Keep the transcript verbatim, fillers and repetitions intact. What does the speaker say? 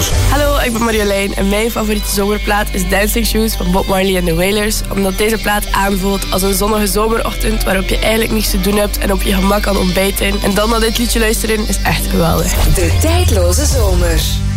Tijdloos. Hallo, ik ben Marjolein en mijn favoriete zomerplaat is Dancing Shoes van Bob Marley en The Wailers, omdat deze plaat aanvoelt als een zonnige zomerochtend waarop je eigenlijk niets te doen hebt en op je gemak kan ontbijten. En dan naar dit liedje luisteren is echt geweldig. De Tijdloze Zomer.